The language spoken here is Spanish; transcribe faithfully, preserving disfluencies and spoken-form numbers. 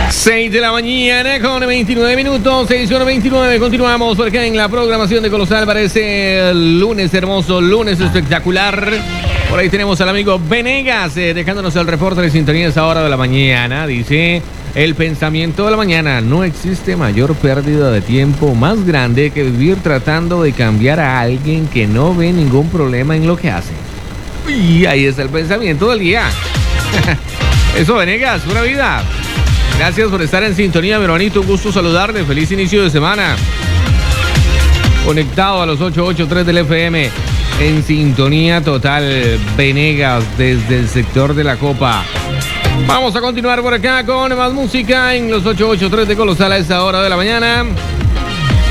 seis de la mañana con veintinueve minutos, seis con veintinueve. Continuamos por acá en la programación de Colosal. Parece el lunes hermoso, lunes espectacular. Por ahí tenemos al amigo Venegas eh, dejándonos el reporte de sintonía a esa hora de la mañana. Dice: el pensamiento de la mañana: no existe mayor pérdida de tiempo más grande que vivir tratando de cambiar a alguien que no ve ningún problema en lo que hace. Y ahí está el pensamiento del día. Eso, Venegas, pura vida. Gracias por estar en sintonía, mi hermanito. Un gusto saludarle. Feliz inicio de semana. Conectado a los ochocientos ochenta y tres del F M. En sintonía total, Venegas, desde el sector de la Copa. Vamos a continuar por acá con más música en los ochocientos ochenta y tres de Colosal a esta hora de la mañana.